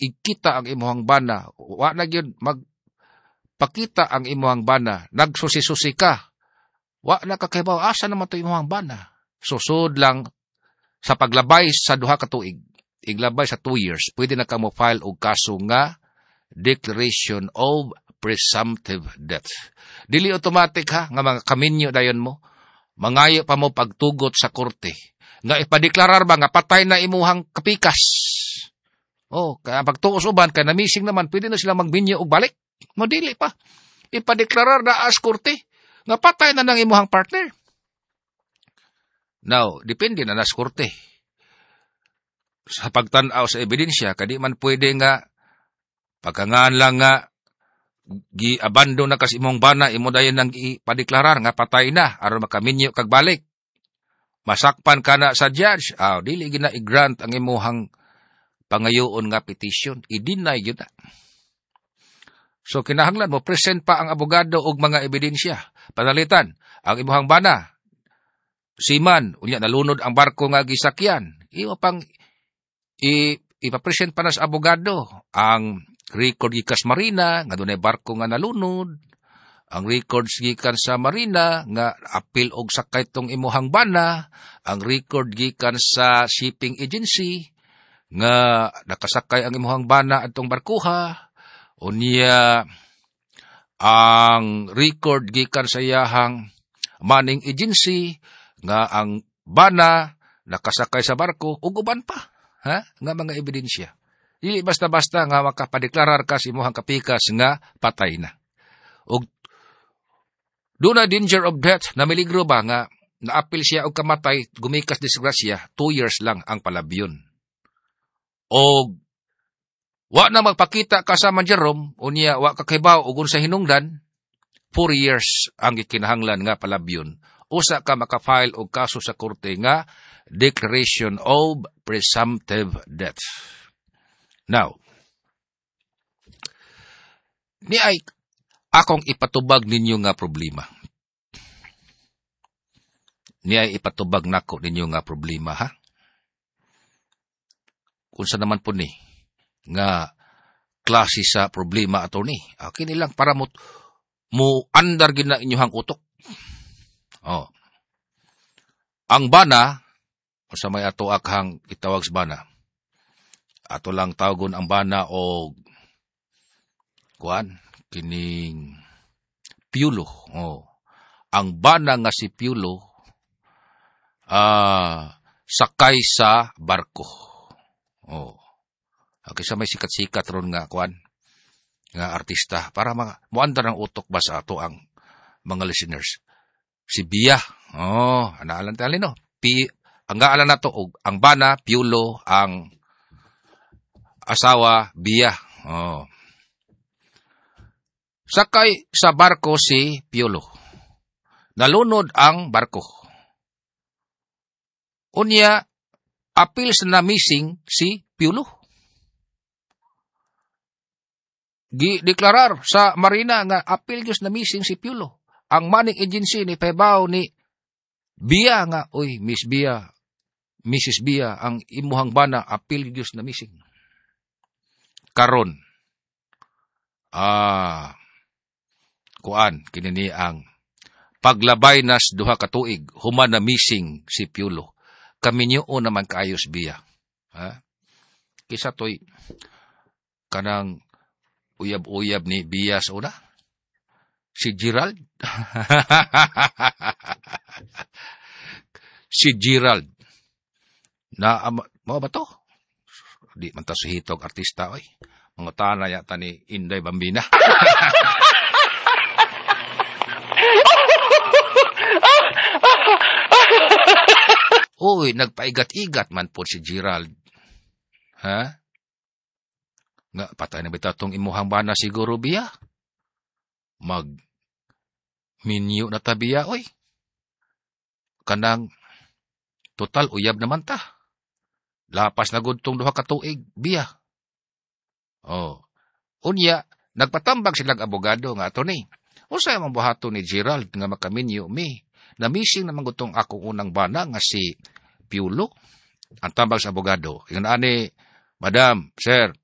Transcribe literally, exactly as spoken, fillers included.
ikita ang imuhang bana, wa na gyud magpakita ang imuhang bana, nagsusi-susi ka, wa na kakahibaw, asa naman to imuhang bana. Susod lang sa paglabay sa duha ka tuig, iglabay sa two years, pwede na ka mo file og kaso nga declaration of presumptive death. Dili automatic ha, nga mga kaminyo dayon mo, mangayo pa mo pagtugot sa korte, nga ipadeklarar ba nga patay na imuhang kapikas. Oh, kaya pagtuos uban, kaya namising naman, pwede na sila magminyo og balik. Mo dili pa. Ipadeklarar na as korte, nga patay na ng imuhang partner. Now, depende na nas korte. Sa pagtanaw sa ebidensya, kadi man pwede nga, pagkangaan lang nga, gi-abandon na kasi imong bana, imo dayon nang ipadeklarar nga patay na, aron makaminyo kag balik. Masakpan ka na sa judge, ah, dili gina i-grant ang imuhang pangayoon nga petition, i-deny yun na. So, kinahanglan mo, present pa ang abogado og mga ebidensya. Panalitan, ang imuhang bana, siman, unya nalunod ang barko nga gisakyan, iwa pang i, ipapresent pa na sa abogado ang record gikas marina, nga dunay barko nga nalunod, ang records gikan sa marina, nga apil og sakay tong imuhang bana, ang record gikan sa shipping agency, nga nakasakay ang imuhang bana atong barkuha, unya ang record gikan sa iyahang manning agency, nga ang bana nakasakay sa barko, ug uban pa, ha? Nga mga ebidensya. Dili basta-basta nga makapadeklarar ka sa imuhang kapikas nga patay na. Ug doon na danger of death, na miligro ba nga naapil siya og kamatay, gumikas disgrasya, two years lang ang palabyon. O wa na magpakita ka sa manjerom, unya wa kakahibaw og unsa hinungdan, four years ang gikinahanglan nga palabyon. Usa ka makafile og kaso sa korte nga declaration of presumptive death. Now, ni ay akong ipatubag ninyo nga problema. Ni ay ipatubag nako ninyo nga problema, ha? Kung sa naman po ni, nga klase sa problema ato ni, okay nilang para mo, mo andar gina inyong utok. Oh. Ang bana, o sa may ato akhang itawag sa bana, ato lang tawagon ang bana o kuan, kining Piulo. Oh. Ang bana nga si Piulo, ah, sakay sa barko. Oh. Okay, sa may sikat-sikat ron nga kuan, nga artista, para mga muandar ng utok ba sa ato ang mga listeners. Si Bia. Oh, anaalan tali no. Pi, ang gaalan nato og ang bana Piulo, ang asawa Bia. Oh. Sakay sa barko si Piulo. Nalunod ang barko. Unya, apil sa na-missing si Piulo. Gi-deklarar sa marina nga apil gyud na-missing si Piulo. Ang manning agency ni Pebaw ni Bia nga, oy, Miss Bia, Missus Bia, ang imuhang bana apil gyud na-missing. Karon, ah, kuan, kinini ang paglabay nas duha ka tuig, human na missing si Piulo. Kami niyo o naman kaayos Bia. Ha? Kisa to'y kanang uyab-uyab ni Bia sa una. Si Gerald. Si Gerald. Na, um, mo ba to? Di man ta suhitog artista, oy. Mga tana yata ni Inday Bambina. Uy, nagpaigat-igat man po si Gerald. Ha? Nga, patay na bitaw tong imuhang bana siguro, Bia? Mag minyo na ta, Bia, oy. Kanang total uyab naman ta. Lapas na gud tong duha ka tuig, Bia. Oh. Unya, nagpatambag silang abogado nga ato ni. Usa man buhaton ni Gerald nga makaminyo mi. Na missing naman gutong akong unang bana nga si Piulo. Ang tambag sa abogado. Yung ani, Madam, Sir,